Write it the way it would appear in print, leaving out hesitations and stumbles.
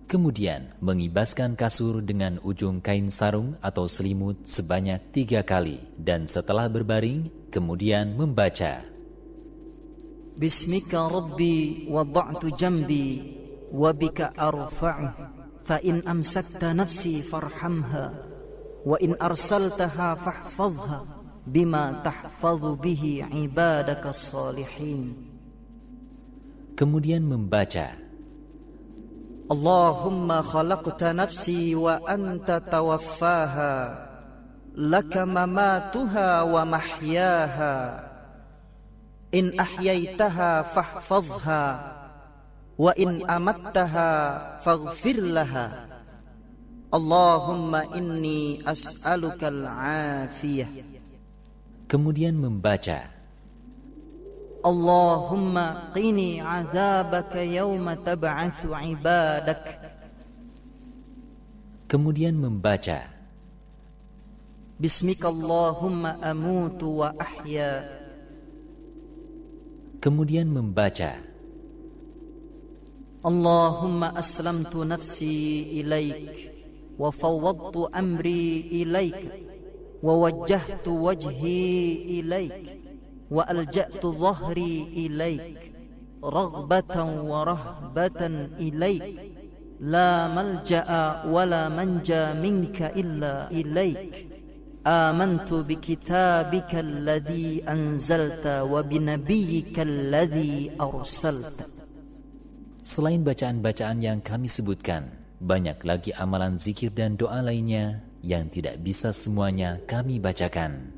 Kemudian mengibaskan kasur dengan ujung kain sarung atau selimut sebanyak 3 kali. Dan setelah berbaring, kemudian membaca Bismika Rabbi wada'tu jambi wabika arfa'u fa in amsakta nafsi farhamha wa in arsaltaha fahfazha bima tahfazu bihi ibadaka salihin. Kemudian membaca Allahumma khalaqta nafsi wa anta tawaffaha laka mamatuha wa mahyaha in ahyaitaha fahfazha wa in amattaha faghfir laha Allahumma inni as'aluka al-afiyah. Kemudian membaca Allahumma qini azabaka yawma tab'atsu ibadak. Kemudian membaca Bismika Allahumma amutu wa ahya. Kemudian membaca Allahumma aslamtu nafsi ilaik wa fawwadtu amri ilaik wa wajjahtu wajhi ilaik wa alja'tu dhahri ilaik raghbatan wa rahbatan ilaik la malja'a wa la manja minka illa ilaik amantu bikitabika alladhi anzalta wa binabiyyika alladhi arsalta. Selain bacaan-bacaan yang kami sebutkan, banyak lagi amalan zikir dan doa lainnya yang tidak bisa semuanya kami bacakan.